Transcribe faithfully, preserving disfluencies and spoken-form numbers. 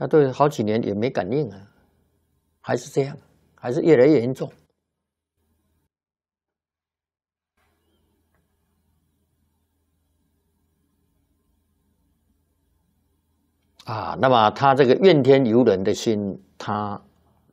他对好几年也没感应啊，还是这样，还是越来越严重。啊，那么他这个怨天尤人的心，他